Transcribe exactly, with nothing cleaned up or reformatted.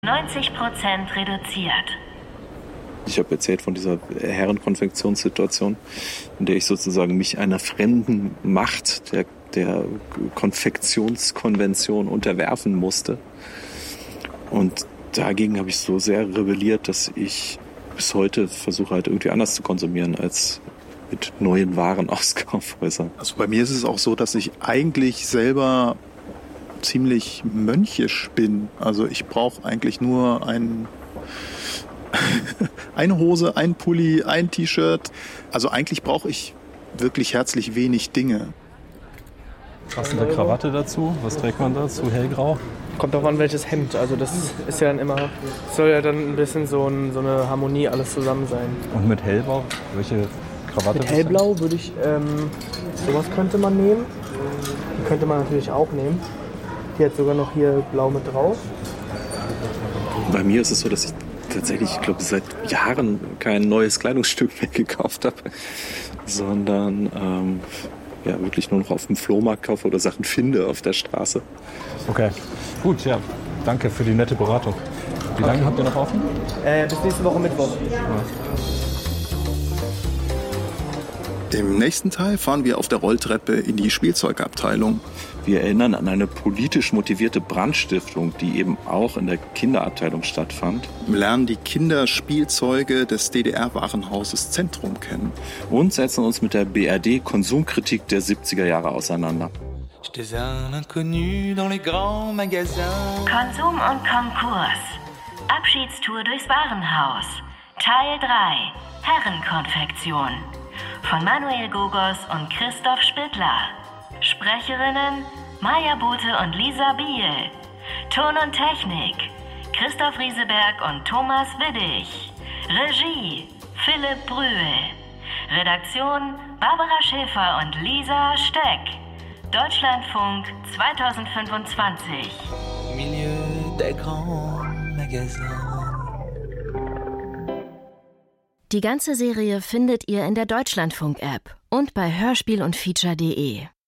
neunzig Prozent reduziert. Ich habe erzählt von dieser Herrenkonfektionssituation, in der ich sozusagen mich einer fremden Macht, der, der Konfektionskonvention, unterwerfen musste. Und dagegen habe ich so sehr rebelliert, dass ich bis heute versuche halt irgendwie anders zu konsumieren als mit neuen Waren aus Kaufhäusern. Also bei mir ist es auch so, dass ich eigentlich selber ziemlich mönchisch bin. Also ich brauche eigentlich nur ein, eine Hose, ein Pulli, ein T-Shirt. Also eigentlich brauche ich wirklich herzlich wenig Dinge. Passende Krawatte dazu. Was trägt man dazu? Hellgrau? Kommt auch an, welches Hemd. Also das ist ja dann immer, soll ja dann ein bisschen so, ein, so eine Harmonie alles zusammen sein. Und mit Hellblau? Welche Krawatte? Mit Hellblau würde ich, ähm, sowas könnte man nehmen. Die könnte man natürlich auch nehmen. Die hat sogar noch hier blau mit drauf. Bei mir ist es so, dass ich tatsächlich, ich glaube, seit Jahren kein neues Kleidungsstück mehr gekauft habe, sondern ähm, ja, wirklich nur noch auf dem Flohmarkt kaufe oder Sachen finde auf der Straße. Okay, gut, ja. Danke für die nette Beratung. Wie lange okay. habt ihr noch offen? Äh, bis nächste Woche Mittwoch. Ja. Im nächsten Teil fahren wir auf der Rolltreppe in die Spielzeugabteilung. Wir erinnern an eine politisch motivierte Brandstiftung, die eben auch in der Kinderabteilung stattfand. Wir lernen die Kinderspielzeuge des D D R-Warenhauses Zentrum kennen. Und setzen uns mit der B R D-Konsumkritik der siebziger Jahre auseinander. Konsum und Konkurs. Abschiedstour durchs Warenhaus. Teil drei. Herrenkonfektion. Von Manuel Gogos und Christoph Spittler. Sprecherinnen Maja Bote und Lisa Biel. Ton und Technik Christoph Rieseberg und Thomas Widdig. Regie Philipp Brühl. Redaktion Barbara Schäfer und Lisa Steck. Deutschlandfunk zweitausendfünfundzwanzig. Milieu des grands magasins. Die ganze Serie findet ihr in der Deutschlandfunk-App und bei hörspiel und feature punkt de.